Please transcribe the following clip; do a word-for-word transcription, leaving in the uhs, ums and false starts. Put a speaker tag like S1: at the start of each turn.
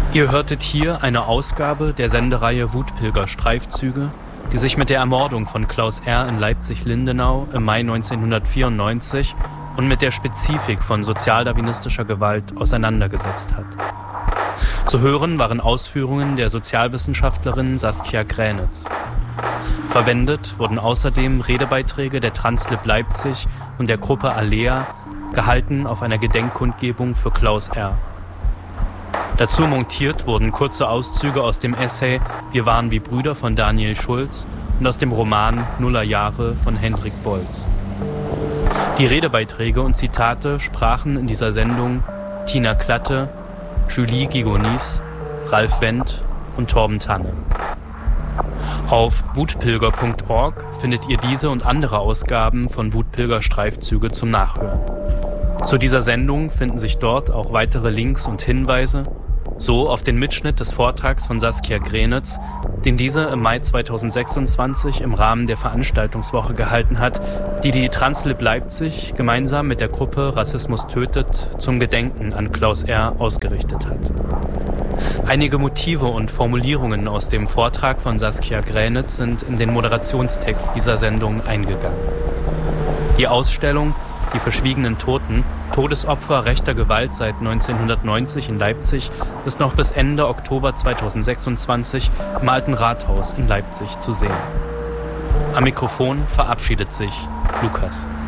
S1: Ihr hörtet hier eine Ausgabe der Sendereihe Wutpilger-Streifzüge, die sich mit der Ermordung von Klaus R. in Leipzig-Lindenau im Mai neunzehnhundertvierundneunzig und mit der Spezifik von sozialdarwinistischer Gewalt auseinandergesetzt hat. Zu hören waren Ausführungen der Sozialwissenschaftlerin Saskia Gränitz. Verwendet wurden außerdem Redebeiträge der Translib Leipzig und der Gruppe Alea, gehalten auf einer Gedenkkundgebung für Klaus R. Dazu montiert wurden kurze Auszüge aus dem Essay Wir waren wie Brüder von Daniel Schulz und aus dem Roman Nullerjahre von Hendrik Bolz. Die Redebeiträge und Zitate sprachen in dieser Sendung Tina Klatte, Julie Gigonis, Ralf Wendt und Torben Tanne. Auf wutpilger punkt org findet ihr diese und andere Ausgaben von Wutpilger Streifzüge zum Nachhören. Zu dieser Sendung finden sich dort auch weitere Links und Hinweise, so auf den Mitschnitt des Vortrags von Saskia Gränitz, den diese im Mai zweitausendsechsundzwanzig im Rahmen der Veranstaltungswoche gehalten hat, die die Translib Leipzig gemeinsam mit der Gruppe Rassismus tötet zum Gedenken an Klaus R. ausgerichtet hat. Einige Motive und Formulierungen aus dem Vortrag von Saskia Gränitz sind in den Moderationstext dieser Sendung eingegangen. Die Ausstellung Die verschwiegenen Toten, Todesopfer rechter Gewalt seit neunzehnhundertneunzig in Leipzig, ist noch bis Ende Oktober zweitausendsechsundzwanzig im Alten Rathaus in Leipzig zu sehen. Am Mikrofon verabschiedet sich Lukas.